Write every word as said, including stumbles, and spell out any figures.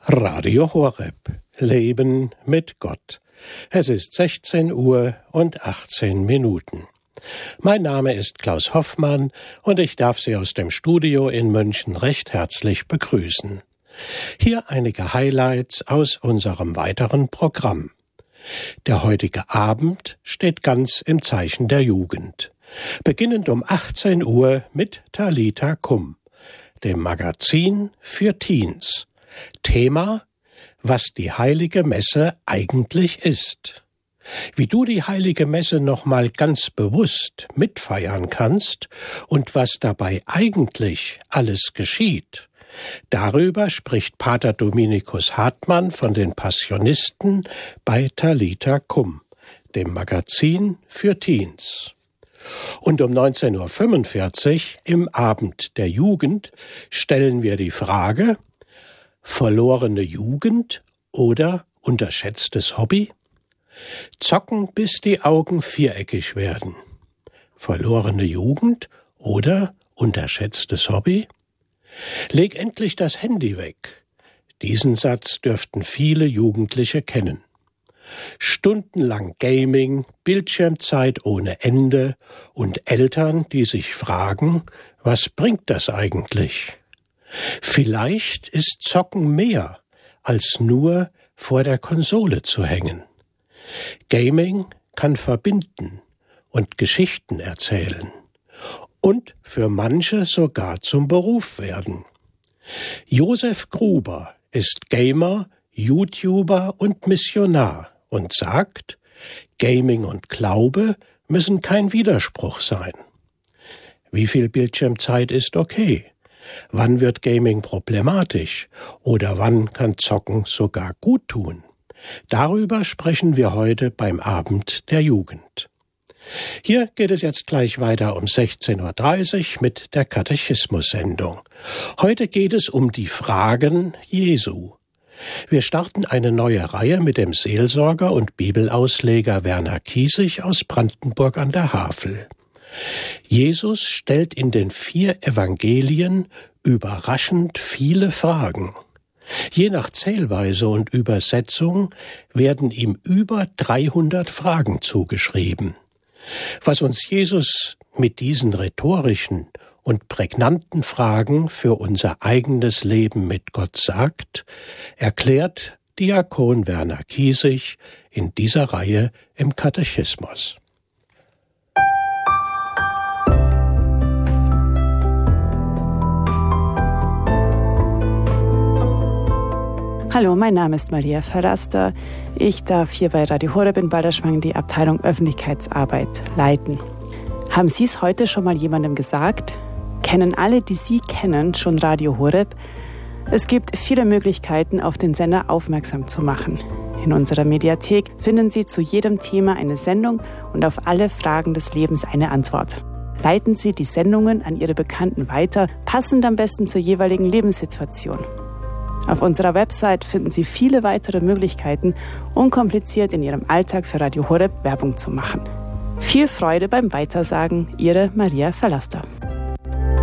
Radio Horeb. Leben mit Gott. Es ist sechzehn Uhr und achtzehn Minuten. Mein Name ist Klaus Hoffmann und ich darf Sie aus dem Studio in München recht herzlich begrüßen. Hier einige Highlights aus unserem weiteren Programm. Der heutige Abend steht ganz im Zeichen der Jugend. Beginnend um achtzehn Uhr mit Talita Kum, dem Magazin für Teens. Thema: Was die Heilige Messe eigentlich ist. Wie du die Heilige Messe nochmal ganz bewusst mitfeiern kannst und was dabei eigentlich alles geschieht. Darüber spricht Pater Dominikus Hartmann von den Passionisten bei Talita Kum, dem Magazin für Teens. Und um neunzehn Uhr fünfundvierzig im Abend der Jugend stellen wir die Frage: Verlorene Jugend oder unterschätztes Hobby? Zocken, bis die Augen viereckig werden. Verlorene Jugend oder unterschätztes Hobby? Leg endlich das Handy weg. Diesen Satz dürften viele Jugendliche kennen. Stundenlang Gaming, Bildschirmzeit ohne Ende und Eltern, die sich fragen, was bringt das eigentlich? Vielleicht ist Zocken mehr, als nur vor der Konsole zu hängen. Gaming kann verbinden und Geschichten erzählen und für manche sogar zum Beruf werden. Josef Gruber ist Gamer, YouTuber und Missionar und sagt, Gaming und Glaube müssen kein Widerspruch sein. Wie viel Bildschirmzeit ist okay? Wann wird Gaming problematisch oder wann kann Zocken sogar gut tun? Darüber sprechen wir heute beim Abend der Jugend. Hier geht es jetzt gleich weiter um sechzehn Uhr dreißig mit der Katechismus-Sendung. Heute geht es um die Fragen Jesu. Wir starten eine neue Reihe mit dem Seelsorger und Bibelausleger Werner Kiesig aus Brandenburg an der Havel. Jesus stellt in den vier Evangelien überraschend viele Fragen. Je nach Zählweise und Übersetzung werden ihm über dreihundert Fragen zugeschrieben. Was uns Jesus mit diesen rhetorischen und prägnanten Fragen für unser eigenes Leben mit Gott sagt, erklärt Diakon Werner Kiesig in dieser Reihe im Katechismus. Hallo, mein Name ist Maria Verraster. Ich darf hier bei Radio Horeb in Balderschwang die Abteilung Öffentlichkeitsarbeit leiten. Haben Sie es heute schon mal jemandem gesagt? Kennen alle, die Sie kennen, schon Radio Horeb? Es gibt viele Möglichkeiten, auf den Sender aufmerksam zu machen. In unserer Mediathek finden Sie zu jedem Thema eine Sendung und auf alle Fragen des Lebens eine Antwort. Leiten Sie die Sendungen an Ihre Bekannten weiter, passend am besten zur jeweiligen Lebenssituation. Auf unserer Website finden Sie viele weitere Möglichkeiten, unkompliziert in Ihrem Alltag für Radio Horeb Werbung zu machen. Viel Freude beim Weitersagen, Ihre Maria Verlaster.